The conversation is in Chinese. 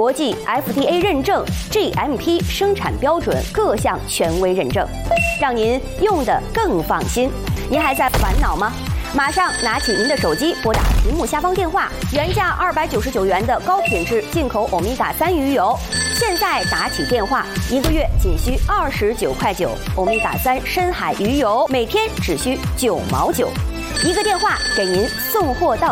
国际 FDA 认证、GMP 生产标准各项权威认证，让您用得更放心。您还在烦恼吗？马上拿起您的手机，拨打屏幕下方电话，原价299元的高品质进口欧米伽3鱼油，现在打起电话，1个月仅需29.9块，欧米伽3深海鱼油每天只需9毛9，1个电话给您送货到